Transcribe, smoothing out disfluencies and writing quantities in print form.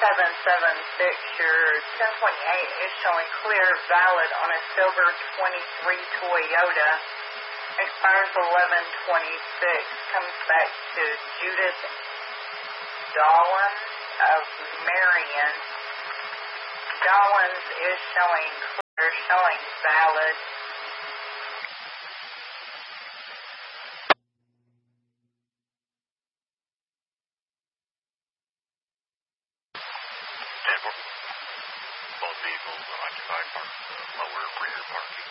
your 1028 is showing clear, valid on a silver 23 Toyota. Expires 11/26. Comes back to Judith Dollins of Marion. Dollins is showing clear, showing valid. Both vehicles occupied lower rear parking.